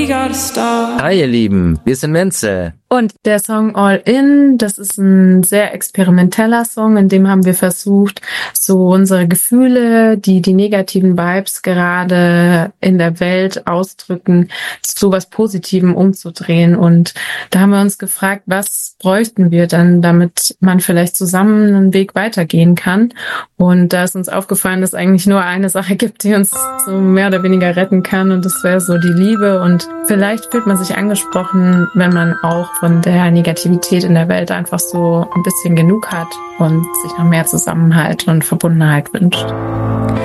Hi ihr Lieben, wir sind Menze. Und der Song All In, das ist ein sehr experimenteller Song, in dem haben wir versucht, so unsere Gefühle, die negativen Vibes gerade in der Welt ausdrücken, zu was Positivem umzudrehen. Und da haben wir uns gefragt, was bräuchten wir dann, damit man vielleicht zusammen einen Weg weitergehen kann. Und da ist uns aufgefallen, dass es eigentlich nur eine Sache gibt, die uns so mehr oder weniger retten kann. Und das wäre so die Liebe. Und vielleicht fühlt man sich angesprochen, wenn man auch von der Negativität in der Welt einfach so ein bisschen genug hat und sich noch mehr Zusammenhalt und Verbundenheit wünscht.